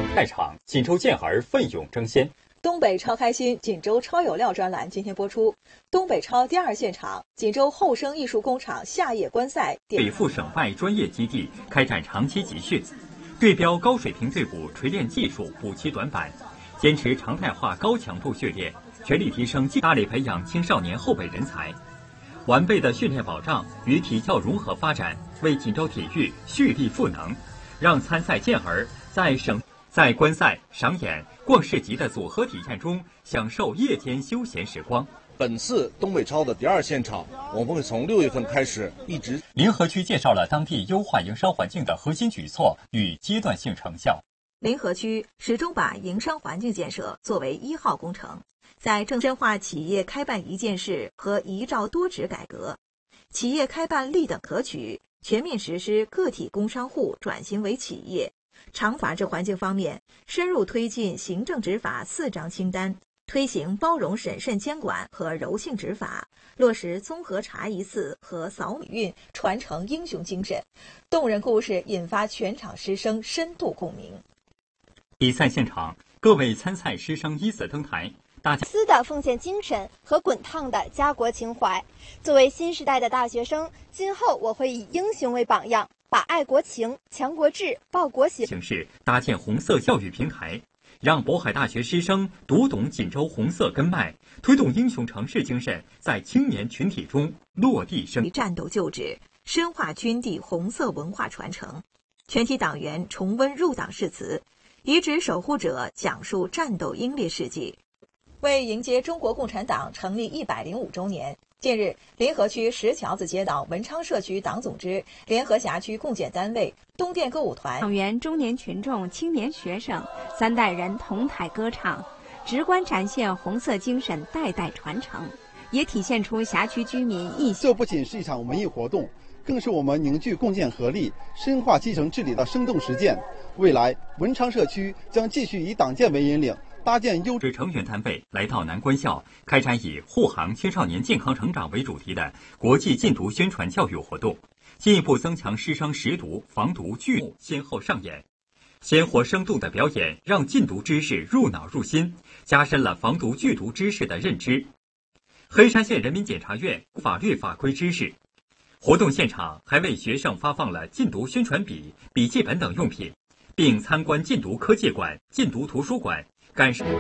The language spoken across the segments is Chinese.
菜场，锦州健儿奋勇争先。 东北超开心，锦州超有料专栏今天播出。东北超第二现场，锦州后生艺术工厂夏夜观赛， 北赴省外专业基地开展长期集训，对标高水平队伍锤炼技术，补齐短板，坚持常态化高强度训练，全力提升大力培养青少年后备人才。完备的训练保障与体教融合发展，为锦州体育蓄力赋能，让参赛健儿在观赛、赏演、逛市集的组合体验中，享受夜间休闲时光。 本次东北超的第二现场，我们会从6月份开始一直。 临河区介绍了当地优化营商环境的核心举措与阶段性成效。 临河区始终把营商环境建设作为1号工程，在正深化企业开办一件事和一照多职改革，企业开办立等可取，全面实施个体工商户转型为企业。常法治环境方面，深入推进行政执法4张清单，推行包容审慎监管和柔性执法，落实综合查一次和扫米运，传承英雄精神。动人故事引发全场师生深度共鸣。 比赛现场，各位参赛师生依次登台，大家的奉献精神和滚烫的家国情怀。作为新时代的大学生，今后我会以英雄为榜样，把爱国情、强国志、报国喜形式搭建红色教育平台，让渤海大学师生读懂锦州红色根脉，推动英雄城市精神在青年群体中落地生根。 战斗旧址，深化军地红色文化传承。全体党员重温入党誓词，遗址守护者讲述战斗英烈事迹。为迎接中国共产党成立105周年，近日，临河区石桥子街道文昌社区党组织、联合辖区共建单位、东电歌舞团党员、中年群众、青年学生3代人同台歌唱，直观展现红色精神代代传承，也体现出辖区居民意向。 这不仅是一场文艺活动，更是我们凝聚共建合力、深化基层治理的生动实践。未来，文昌社区将继续以党建为引领，搭建优质成员单位来到南关校，开展以护航青少年健康成长为主题的国际禁毒宣传教育活动，进一步增强师生识毒、防毒拒毒。先后上演鲜活生动的表演，让禁毒知识入脑入心，加深了防毒拒毒知识的认知。黑山县人民检察院法律法规知识。活动现场还为学生发放了禁毒宣传笔、笔记本等用品，并参观禁毒科技馆、禁毒图书馆，感受。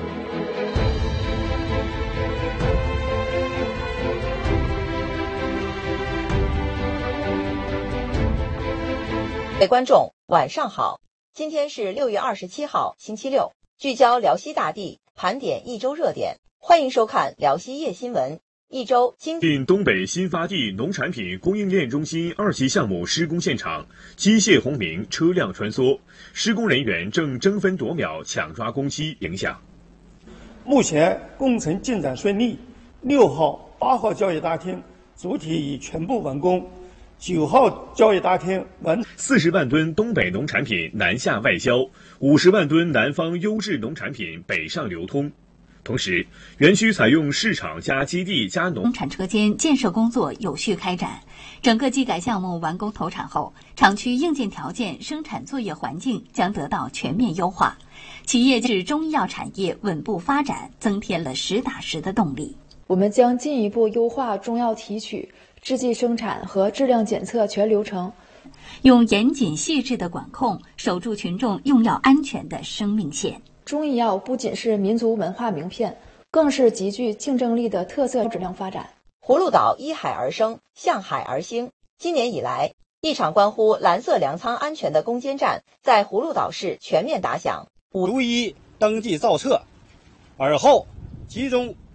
各位观众，晚上好！今天是6月27号，星期六，聚焦辽西大地，盘点一周热点，欢迎收看辽西夜新闻。一周经近东北新发地农产品供应链中心2期项目施工现场，机械轰鸣，车辆穿梭，施工人员正争分夺秒抢抓工期影响。 目前工程进展顺利，6号、8号交易大厅主体已全部完工，9号交易大厅完 40万吨东北农产品南下外销，50万吨南方优质农产品北上流通。同时，园区采用市场加基地加农产车间建设工作有序开展，整个技改项目完工投产后，厂区硬件条件、生产作业环境将得到全面优化，企业至中医药产业稳步发展增添了实打实的动力。 我们将进一步优化中药提取、制剂生产和质量检测全流程， 用严谨细致的管控守住群众用药安全的生命线。 中医药不仅是民族文化名片，更是极具竞争力的特色质量发展。 葫芦岛依海而生，向海而兴。今年以来，一场关乎蓝色粮仓安全的攻坚战在葫芦岛市全面打响。 逐一登记造册，而后集中